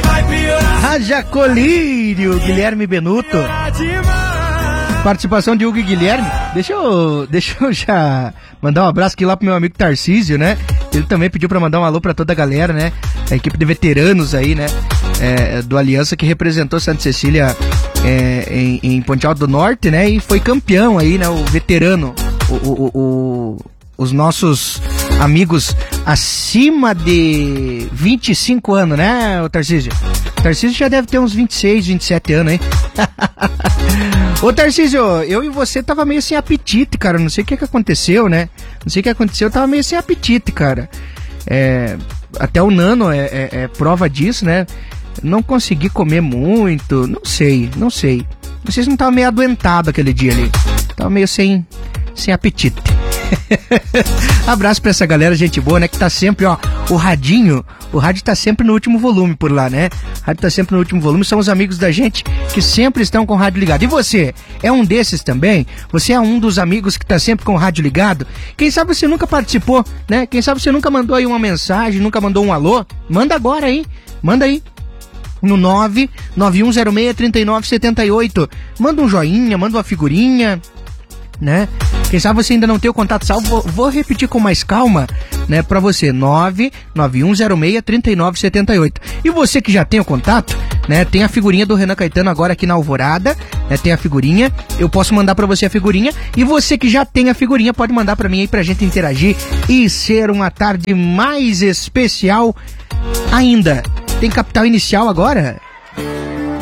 Haja colírio, Guilherme Benuto. Participação de Hugo e Guilherme. Deixa eu já mandar um abraço aqui lá pro meu amigo Tarcísio, né? Ele também pediu pra mandar um alô pra toda a galera, né? A equipe de veteranos aí, né? Do Aliança, que representou Santa Cecília em Ponte Alta do Norte, né? E foi campeão aí, né? O veterano, os nossos amigos acima de 25 anos, né, o Tarcísio? O Tarcísio já deve ter uns 26, 27 anos, hein? Ô, Tarcísio, eu e você tava meio sem apetite, cara. Não sei o que aconteceu, né? Não sei o que aconteceu, eu tava meio sem apetite, cara. Até o Nano é prova disso, né? Não consegui comer muito, não sei. Vocês não estavam meio adoentados aquele dia ali. Tava meio sem apetite. Abraço pra essa galera, gente boa, né? Que tá sempre, ó, o rádio tá sempre no último volume por lá, né? O rádio tá sempre no último volume, são os amigos da gente que sempre estão com o rádio ligado. E você, é um desses também? Você é um dos amigos que tá sempre com o rádio ligado? Quem sabe você nunca participou, né? Quem sabe você nunca mandou aí uma mensagem, nunca mandou um alô? Manda agora aí, manda aí. No 991063978. Manda um joinha, manda uma figurinha, né? Quem sabe você ainda não tem o contato salvo, vou repetir com mais calma, né, pra você, 991063978. E você que já tem o contato, né, tem a figurinha do Renan Caetano agora aqui na Alvorada, né, tem a figurinha, eu posso mandar pra você a figurinha, e você que já tem a figurinha pode mandar pra mim aí pra gente interagir e ser uma tarde mais especial ainda. Tem capital inicial agora?